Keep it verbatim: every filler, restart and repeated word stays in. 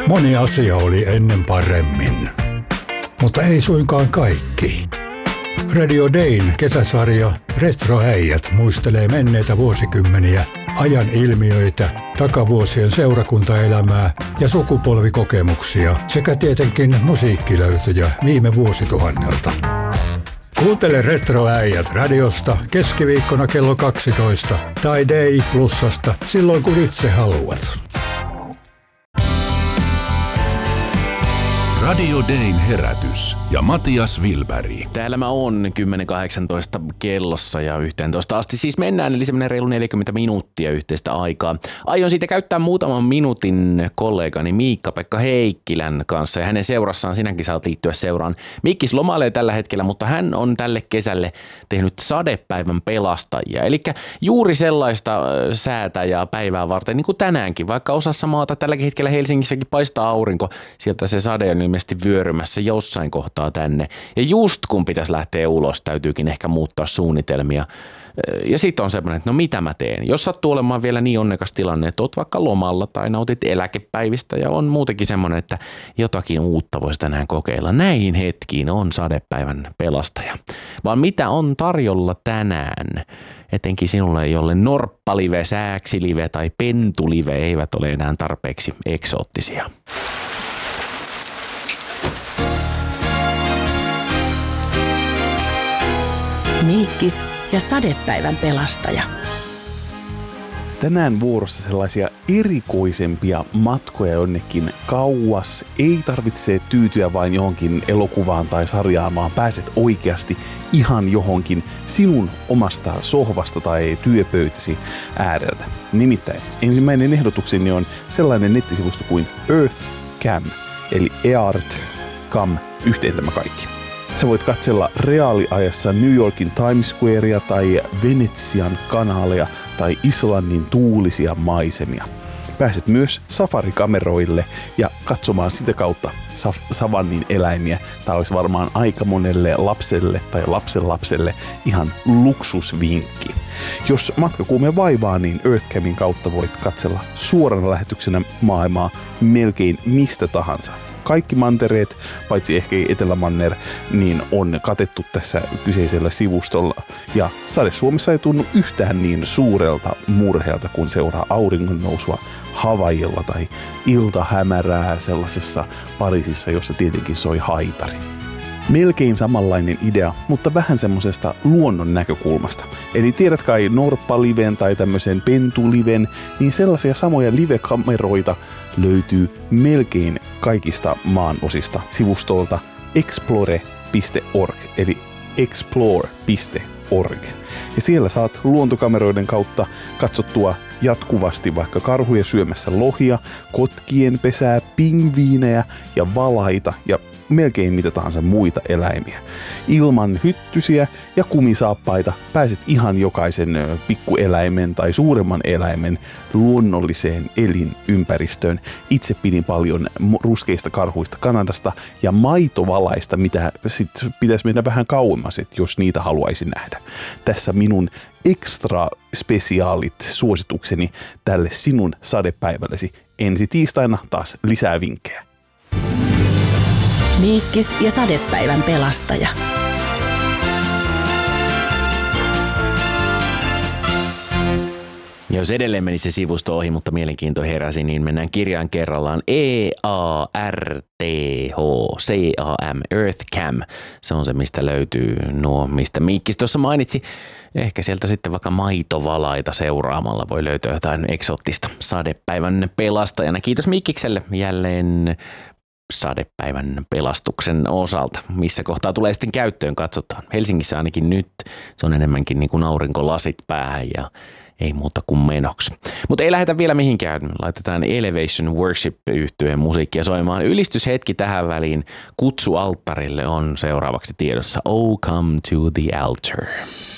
Moni asia oli ennen paremmin, mutta ei suinkaan kaikki. Radio Dayn kesäsarja Retroäijät muistelee menneitä vuosikymmeniä, ajan ilmiöitä, takavuosien seurakuntaelämää ja sukupolvikokemuksia sekä tietenkin musiikkilöytöjä viime vuosituhannelta. Kuuntele Retroäijät radiosta keskiviikkona kello kaksitoista tai Day Plusasta silloin kun itse haluat. Radio Dayn herätys ja Matias Wilberg. Täällä mä oon kymmenen kahdeksantoista kellossa ja yhteentoista asti siis mennään, eli semmoinen reilu neljäkymmentä minuuttia yhteistä aikaa. Aion siitä käyttää muutaman minuutin kollegani Miikka-Pekka Heikkilän kanssa ja hänen seurassaan sinäkin saat liittyä seuraan. Mikkis lomailee tällä hetkellä, mutta hän on tälle kesälle tehnyt sadepäivän pelastajia. Eli juuri sellaista säätä ja päivää varten niin kuin tänäänkin, vaikka osassa maata tälläkin hetkellä Helsingissäkin paistaa aurinko, sieltä se sade on ilmeisesti vyörymässä jossain kohtaa tänne. Ja just kun pitäisi lähteä ulos, täytyykin ehkä muuttaa suunnitelmia. Ja sitten on semmoinen, että no mitä mä teen? Jos sattuu olemaan vielä niin onnekas tilanne, että oot vaikka lomalla tai nautit eläkepäivistä ja on muutenkin semmoinen, että jotakin uutta voisi tänään kokeilla. Näihin hetkiin on sadepäivän pelastaja. Vaan mitä on tarjolla tänään? Etenkin sinulle, jolle norppalive, sääksilive tai pentulive eivät ole enää tarpeeksi eksoottisia. Miikkis ja sadepäivän pelastaja. Tänään vuorossa sellaisia erikoisempia matkoja jonnekin kauas. Ei tarvitse tyytyä vain johonkin elokuvaan tai sarjaan, vaan pääset oikeasti ihan johonkin sinun omasta sohvasta tai työpöytäsi ääreltä. Nimittäin ensimmäinen ehdotukseni on sellainen nettisivusto kuin EarthCam, eli earth.com, yhteen tämä kaikki. Sä voit katsella reaaliajassa New Yorkin Times Squarea tai Venetsian kanaaleja tai Islannin tuulisia maisemia. Pääset myös safarikameroille ja katsomaan sitä kautta saf- savannin eläimiä. Tämä olisi varmaan aika monelle lapselle tai lapsenlapselle ihan luksusvinkki. Jos matkakuume vaivaa, niin EarthCamin kautta voit katsella suorana lähetyksenä maailmaa melkein mistä tahansa. Kaikki mantereet, paitsi ehkä Etelämanner, niin on katettu tässä kyseisellä sivustolla. Ja sade Suomessa ei tunnu yhtään niin suurelta murheelta, kun seuraa auringon nousua Havaijilla tai iltahämärää sellaisessa Pariisissa, jossa tietenkin soi haitari. Melkein samanlainen idea, mutta vähän semmosesta luonnon näkökulmasta. Eli tiedät kai norppaliven tai tämmöisen pentuliven, niin sellaisia samoja live-kameroita löytyy melkein kaikista maanosista sivustolta explore piste org, eli explore piste org. Ja siellä saat luontokameroiden kautta katsottua jatkuvasti vaikka karhuja syömässä lohia, kotkien pesää, pingviinejä ja valaita ja melkein mitä tahansa muita eläimiä. Ilman hyttysiä ja kumisaappaita pääset ihan jokaisen pikkueläimen tai suuremman eläimen luonnolliseen elinympäristöön. Itse pidin paljon ruskeista karhuista Kanadasta ja maitovalaista, mitä sit pitäisi mennä vähän kauemmas, jos niitä haluaisi nähdä. Tässä minun extra spesiaalit suositukseni tälle sinun sadepäivällesi. Ensi tiistaina taas lisää vinkkejä. Miikkis ja sadepäivän pelastaja. Ja jos edelleen meni se sivusto ohi, mutta mielenkiinto heräsi, niin mennään kirjaan kerrallaan. E A R T H C A M, EarthCam. Se on se, mistä löytyy nuo, mistä Miikkis tuossa mainitsi. Ehkä sieltä sitten vaikka maitovalaita seuraamalla voi löytyä jotain eksoottista sadepäivän pelastajana. Kiitos Miikkikselle jälleen sadepäivän pelastuksen osalta. Missä kohtaa tulee sitten käyttöön, katsotaan. Helsingissä ainakin nyt se on enemmänkin niin kuin aurinkolasit päähän ja ei muuta kuin menoksi. Mutta ei lähdetä vielä mihinkään. Laitetaan Elevation Worship-yhtyeen musiikkia soimaan. Ylistyshetki tähän väliin. Kutsu alttarille on seuraavaksi tiedossa. Oh, come to the altar.